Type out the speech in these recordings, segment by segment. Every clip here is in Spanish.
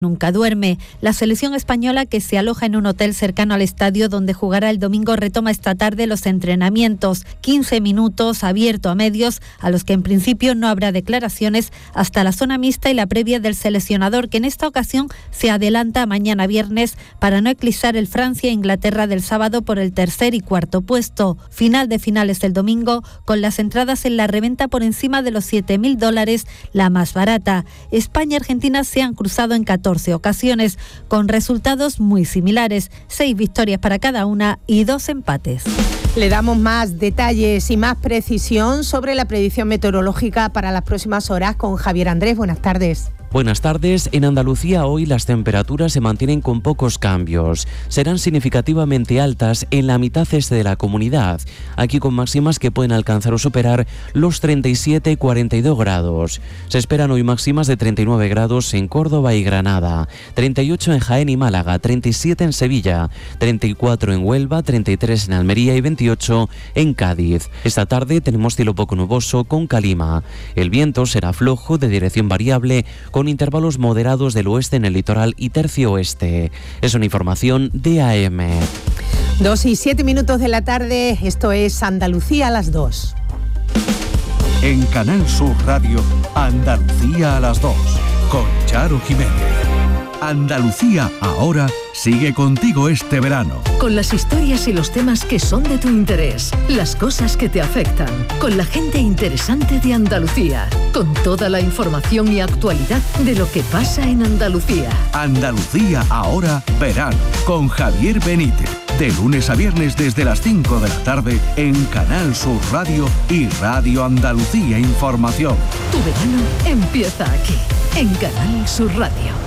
Nunca duerme. La selección española, que se aloja en un hotel cercano al estadio donde jugará el domingo, retoma esta tarde los entrenamientos. 15 minutos abierto a medios, a los que en principio no habrá declaraciones, hasta la zona mixta y la previa del seleccionador, que en esta ocasión se adelanta a mañana viernes para no eclipsar el Francia-Inglaterra del sábado por el tercer y cuarto puesto. Final de finales el domingo, con las entradas en la reventa por encima de los $7.000, la más barata. España y Argentina se han cruzado en 14 ocasiones, con resultados muy similares, 6 victorias para cada una y 2 empates. Le damos más detalles y más precisión sobre la predicción meteorológica para las próximas horas con Javier Andrés. Buenas tardes. Buenas tardes. En Andalucía hoy las temperaturas se mantienen con pocos cambios. Serán significativamente altas en la mitad este de la comunidad, aquí con máximas que pueden alcanzar o superar los 37 y 42 grados. Se esperan hoy máximas de 39 grados en Córdoba y Granada, 38 en Jaén y Málaga, 37 en Sevilla, 34 en Huelva, 33 en Almería y 28 en Cádiz. Esta tarde tenemos cielo poco nuboso con calima. El viento será flojo de dirección variable, con intervalos moderados del oeste en el litoral y tercio oeste. Es una información de AM. 2:07 de la tarde, esto es Andalucía a las 2. En Canal Sur Radio, Andalucía a las 2, con Charo Jiménez. Andalucía ahora sigue contigo este verano. Con las historias y los temas que son de tu interés, las cosas que te afectan, con la gente interesante de Andalucía, con toda la información y actualidad de lo que pasa en Andalucía. Andalucía ahora verano, con Javier Benítez. De lunes a viernes desde las 5 de la tarde en Canal Sur Radio y Radio Andalucía Información. Tu verano empieza aquí, en Canal Sur Radio.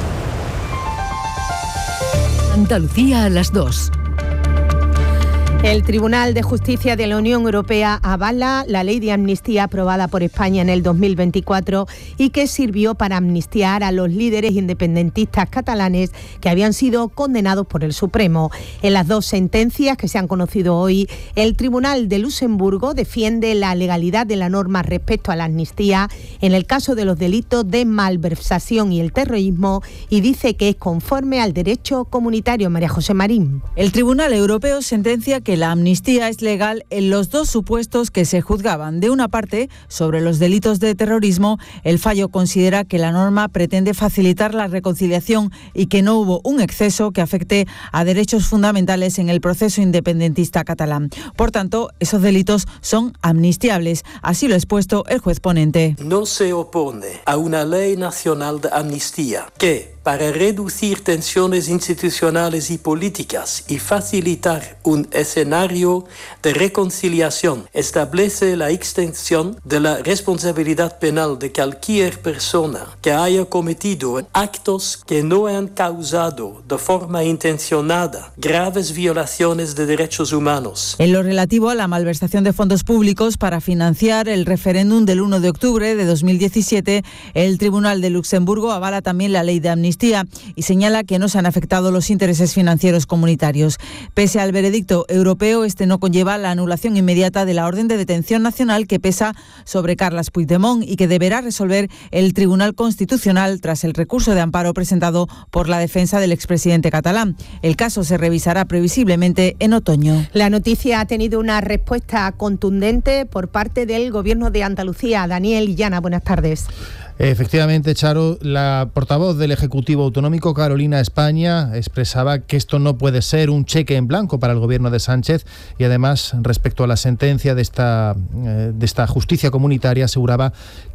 Andalucía a las 2. El Tribunal de Justicia de la Unión Europea avala la ley de amnistía aprobada por España en el 2024 y que sirvió para amnistiar a los líderes independentistas catalanes que habían sido condenados por el Supremo. En las dos sentencias que se han conocido hoy, el Tribunal de Luxemburgo defiende la legalidad de la norma respecto a la amnistía en el caso de los delitos de malversación y el terrorismo y dice que es conforme al derecho comunitario. María José Marín. El Tribunal Europeo sentencia que la amnistía es legal en los dos supuestos que se juzgaban. De una parte, sobre los delitos de terrorismo, el fallo considera que la norma pretende facilitar la reconciliación y que no hubo un exceso que afecte a derechos fundamentales en el proceso independentista catalán. Por tanto, esos delitos son amnistiables. Así lo ha expuesto el juez ponente. No se opone a una ley nacional de amnistía que, para reducir tensiones institucionales y políticas y facilitar un escenario de reconciliación, establece la extensión de la responsabilidad penal de cualquier persona que haya cometido actos que no han causado de forma intencionada graves violaciones de derechos humanos. En lo relativo a la malversación de fondos públicos para financiar el referéndum del 1 de octubre de 2017, el Tribunal de Luxemburgo avala también la ley de amnistía y señala que no se han afectado los intereses financieros comunitarios. Pese al veredicto europeo, este no conlleva la anulación inmediata de la orden de detención nacional que pesa sobre Carles Puigdemont y que deberá resolver el Tribunal Constitucional tras el recurso de amparo presentado por la defensa del expresidente catalán. El caso se revisará previsiblemente en otoño. La noticia ha tenido una respuesta contundente por parte del Gobierno de Andalucía. Daniel Illana, buenas tardes. Efectivamente, Charo, la portavoz del Ejecutivo Autonómico, Carolina España, expresaba que esto no puede ser un cheque en blanco para el gobierno de Sánchez y además, respecto a la sentencia de esta justicia comunitaria, aseguraba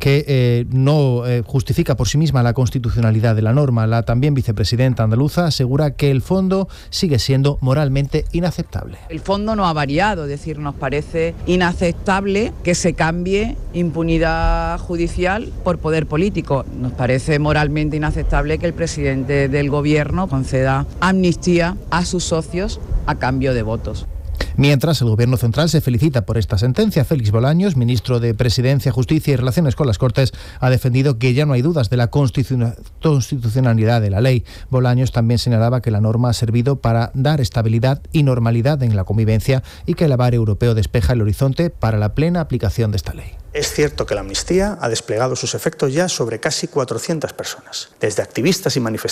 que no justifica por sí misma la constitucionalidad de la norma. La también vicepresidenta andaluza asegura que el fondo sigue siendo moralmente inaceptable. El fondo no ha variado, es decir, nos parece inaceptable que se cambie impunidad judicial por poder político. Nos parece moralmente inaceptable que el presidente del gobierno conceda amnistía a sus socios a cambio de votos. Mientras, el Gobierno central se felicita por esta sentencia. Félix Bolaños, ministro de Presidencia, Justicia y Relaciones con las Cortes, ha defendido que ya no hay dudas de la constitucionalidad de la ley. Bolaños también señalaba que la norma ha servido para dar estabilidad y normalidad en la convivencia y que el aval europeo despeja el horizonte para la plena aplicación de esta ley. Es cierto que la amnistía ha desplegado sus efectos ya sobre casi 400 personas, desde activistas y manifestantes